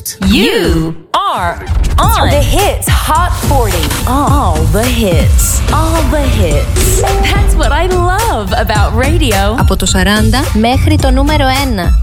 You are on The Hits Hot 40. all the hits. All the hits. That's what I love about radio. Από το 40 μέχρι το νούμερο 1.